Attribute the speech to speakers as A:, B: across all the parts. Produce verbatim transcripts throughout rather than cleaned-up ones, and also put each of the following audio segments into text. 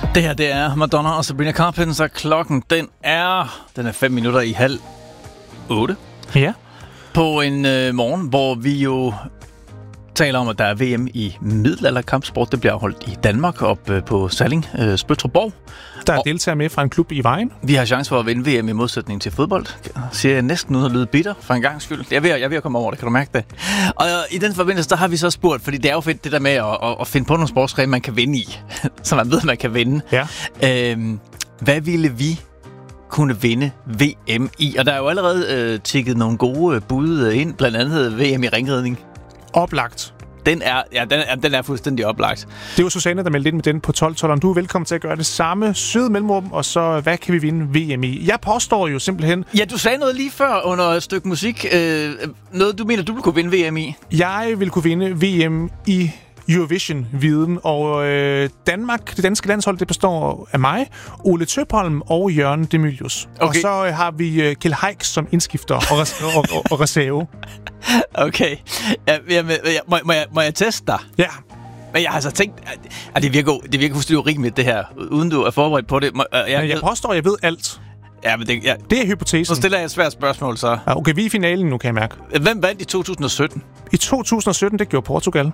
A: Det her, det er Madonna og Sabrina Carpenter. Klokken, den er, den er fem minutter i halv otte.
B: Ja.
A: På en øh, morgen, hvor vi jo taler om, at der er V M i middelalderkampsport. Det bliver holdt i Danmark op øh, på Salling, øh, Spøttrup.
B: Der er deltagere med fra en klub i Vejen.
A: Vi har chance for at vinde V M i modsætning til fodbold. Siger jeg næsten uden at lyde bitter for en gang skyld. Jeg er ved, jeg er ved at komme over det, kan du mærke det? Og i den forbindelse, der har vi så spurgt, fordi det er jo fedt det der med at, at, at finde på nogle sportsgrene, man kan vinde i. Så man ved, man kan vinde.
B: Ja.
A: Øhm, hvad ville vi kunne vinde V M i? Og der er jo allerede øh, tikket nogle gode bud ind, blandt andet V M i ringridning.
B: Oplagt.
A: Den er, ja, den er, den er fuldstændig oplagt.
B: Det var Susanne, der meldte ind med den på tolv tolv. Du er velkommen til at gøre det samme. Sød mellemrum, og så hvad kan vi vinde V M i? Jeg påstår jo simpelthen...
A: Ja, du sagde noget lige før under et stykke musik. Øh, noget, du mener, du ville kunne vinde V M i?
B: Jeg vil kunne vinde V M i Eurovision-viden, og øh, Danmark, det danske landshold, det består af mig, Ole Tøpholm og Jørgen Demilius. Okay. Og så øh, har vi øh, Kjeld Haik som indskifter og, res- og, og, og reserve.
A: Okay. Ja, jamen, må, må, jeg, må jeg teste dig?
B: Ja.
A: Men jeg har altså tænkt, at det virker, det virker fuldstændig urimeligt, det her, uden du er forberedt på det. Må, jeg,
B: jeg, jeg påstår, jeg ved alt.
A: Ja, men det, ja.
B: det er hypotesen.
A: Så stiller jeg et svært spørgsmål, så.
B: Ja, okay, vi er i finalen nu, kan jeg mærke.
A: Hvem vandt i to tusind og sytten?
B: I to tusind og sytten, det gjorde Portugal.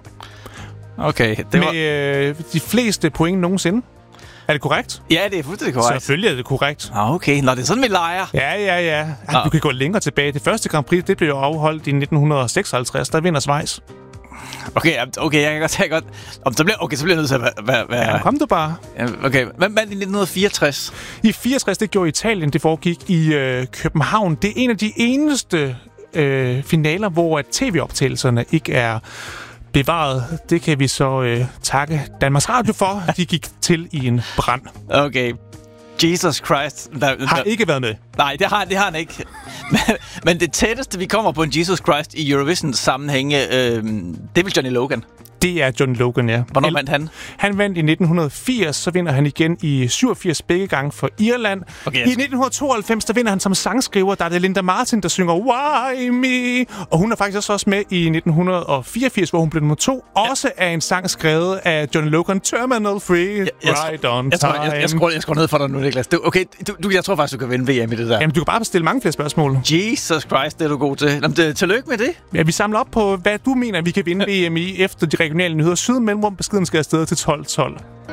A: Okay. Det var...
B: Med øh, de fleste point nogensinde. Er det korrekt?
A: Ja, det er fuldstændig korrekt.
B: Selvfølgelig er det korrekt.
A: Ah, okay. Nå, det er sådan, vi leger.
B: Ja, ja, ja. Ej, du kan gå længere tilbage. Det første Grand Prix, det blev jo afholdt i nitten seksoghalvtreds. Der vinder Schweiz.
A: Okay, okay, jeg kan godt tage godt. Så bliver, okay, så bliver jeg nødt til at være... være
B: ja, kom du bare.
A: Okay, hvem vandt i nitten fireogtres?
B: I fireogtres, det gjorde Italien. Det foregik i øh, København. Det er en af de eneste øh, finaler, hvor at tv-optagelserne ikke er bevaret. Det kan vi så øh, takke Danmarks Radio for. De gik til i en brand. Okay.
A: Jesus Christ. Der,
B: har
A: der,
B: ikke været med.
A: Nej, det har, det har han ikke. Men, men det tætteste, vi kommer på en Jesus Christ i Eurovision-sammenhænge, øh, det er vel Johnny Logan.
B: Det er Johnny Logan, ja.
A: Hvornår vandt han?
B: Han vandt i nitten firs, så vinder han igen i syvogfirs begge gange for Irland. Okay, I nitten tooghalvfems, der vinder han som sangskriver. Der er det Linda Martin, der synger Why Me? Og hun er faktisk også med i nitten fireogfirs, hvor hun blev nummer to. Ja. Også af en sang skrevet af Johnny Logan, Terminal Free, ja, jeg, Right on
A: jeg,
B: Time.
A: Jeg, jeg, jeg, skruer, jeg skruer ned for dig nu, Niklas. Du, okay, du, du, jeg tror faktisk, du kan vinde V M i det der.
B: Jamen, du kan bare bestille mange flere spørgsmål.
A: Jesus Christ, det er du god til. Jamen, det, tillykke med det.
B: Ja, vi samler op på, hvad du mener, vi kan vinde V M i efter de regionale nyheder. Syd mellemrum, beskeden skal afsted til tolv tolv.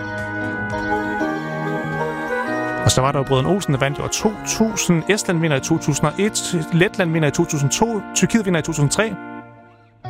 B: Og så var der jo Brødrene Olsen, der vandt jo to tusind. Estland vinder i to tusind og et. Letland vinder i to tusind og to. Tyrkiet vinder i to tusind og tre.